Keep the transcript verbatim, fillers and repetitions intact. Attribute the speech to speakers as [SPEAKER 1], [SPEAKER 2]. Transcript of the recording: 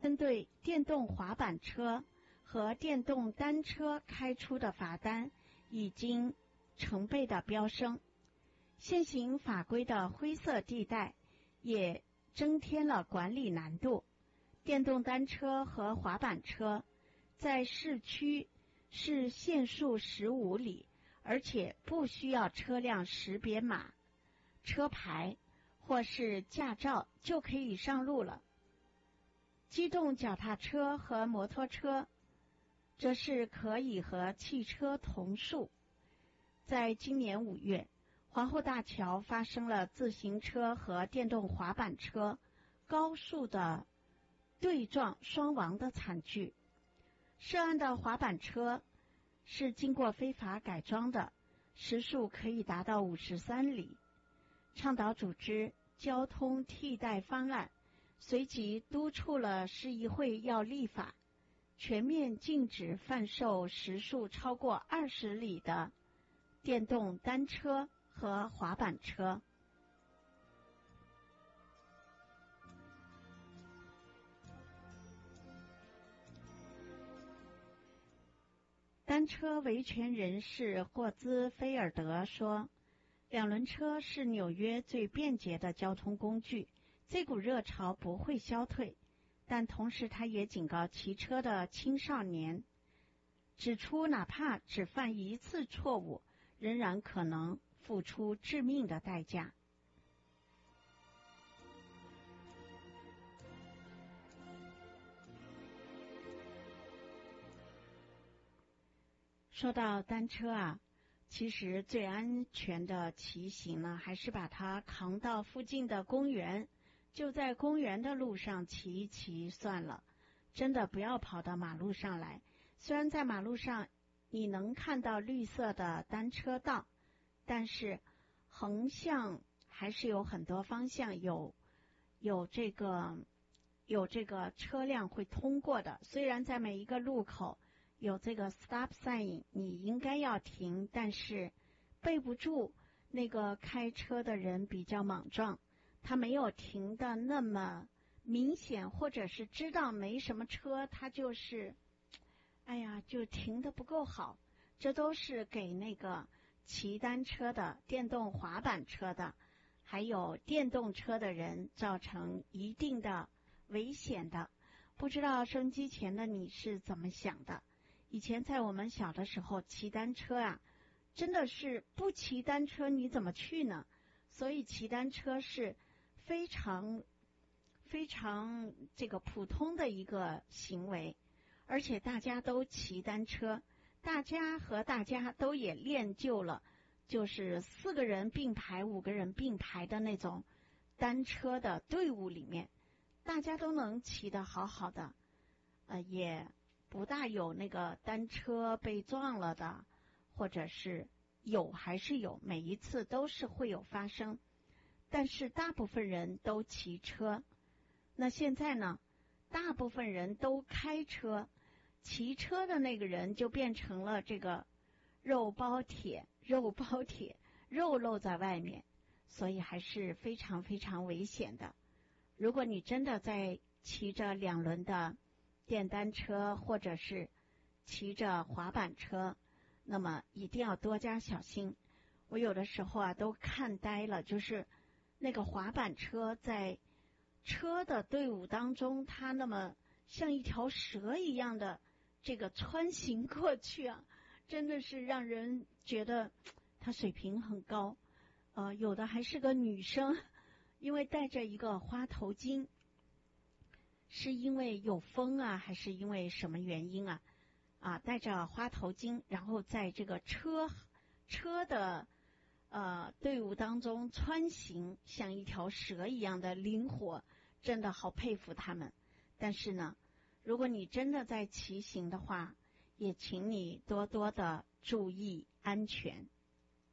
[SPEAKER 1] 针对电动滑板车和电动单车开出的罚单已经成倍的飙升，现行法规的灰色地带也增添了管理难度。电动单车和滑板车在市区是限速十五里，而且不需要车辆识别码、车牌或是驾照就可以上路了。机动脚踏车和摩托车则是可以和汽车同速。在今年五月，皇后大桥发生了自行车和电动滑板车高速的对撞双亡的惨剧。涉案的滑板车是经过非法改装的，时速可以达到五十三里。倡导组织交通替代方案随即督促了市议会要立法，全面禁止贩售时速超过二十里的电动单车和滑板车。单车维权人士霍兹菲尔德说，两轮车是纽约最便捷的交通工具，这股热潮不会消退。但同时他也警告骑车的青少年，指出哪怕只犯一次错误，仍然可能付出致命的代价。说到单车啊，其实最安全的骑行呢，还是把它扛到附近的公园，就在公园的路上骑一骑算了，真的不要跑到马路上来。虽然在马路上你能看到绿色的单车道，但是横向还是有很多方向有有这个有这个车辆会通过的。虽然在每一个路口有这个 stop sign， 你应该要停，但是背不住那个开车的人比较莽撞，他没有停的那么明显，或者是知道没什么车，他就是哎呀就停得不够好。这都是给那个骑单车的、电动滑板车的还有电动车的人造成一定的危险的。不知道收音机前的你是怎么想的？以前在我们小的时候骑单车啊，真的是不骑单车你怎么去呢？所以骑单车是非常非常这个普通的一个行为，而且大家都骑单车，大家和大家都也练就了就是四个人并排五个人并排的那种单车的队伍里面，大家都能骑得好好的，呃，也不大有那个单车被撞了的，或者是有还是有，每一次都是会有发生，但是大部分人都骑车。那现在呢，大部分人都开车，骑车的那个人就变成了这个肉包铁，肉包铁，肉露在外面，所以还是非常非常危险的。如果你真的在骑着两轮的电单车或者是骑着滑板车，那么一定要多加小心。我有的时候啊都看呆了，就是那个滑板车在车的队伍当中，它那么像一条蛇一样的这个穿行过去啊，真的是让人觉得它水平很高。呃，有的还是个女生，因为戴着一个花头巾，是因为有风啊，还是因为什么原因啊？啊，戴着花头巾，然后在这个车车的呃队伍当中穿行，像一条蛇一样的灵活，真的好佩服他们。但是呢，如果你真的在骑行的话，也请你多多的注意安全。